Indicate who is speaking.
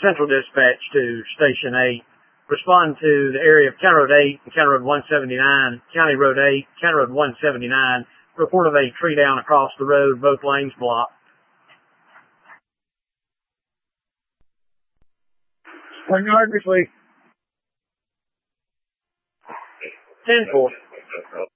Speaker 1: Central Dispatch to Station 8. Respond to the area of County Road 8 and County Road 179, County Road 8, County Road 179. Report of a tree down across the road, both lanes blocked.
Speaker 2: Spring Yard, please.
Speaker 1: 10-4.